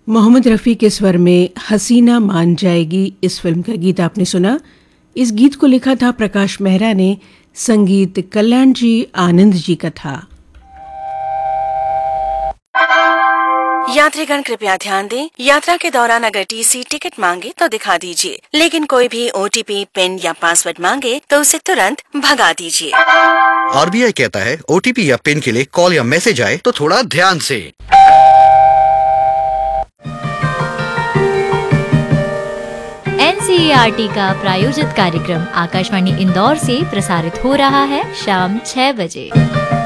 मोहम्मद रफ़ी के स्वर में हसीना मान जाएगी इस फिल्म का गीत आपने सुना। इस गीत को लिखा था प्रकाश मेहरा ने, संगीत कल्याण जी आनंद जी का था। यात्रीगण कृपया ध्यान दें, यात्रा के दौरान अगर टीसी टिकट मांगे तो दिखा दीजिए, लेकिन कोई भी ओटीपी, पिन या पासवर्ड मांगे तो उसे तुरंत भगा दीजिए। आरबीआई कहता है ओटीपी या पिन के लिए कॉल या मैसेज आए तो थोड़ा ध्यान से। एनसीईआरटी का प्रायोजित कार्यक्रम आकाशवाणी इंदौर से प्रसारित हो रहा है शाम 6 बजे।